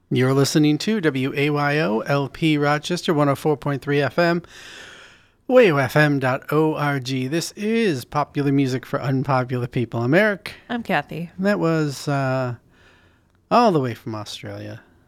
You're listening to WAYO LP Rochester 104.3 FM, wayofm.org. This is Popular Music for Unpopular People. I'm Eric. I'm Kathy. That was all the way from Australia.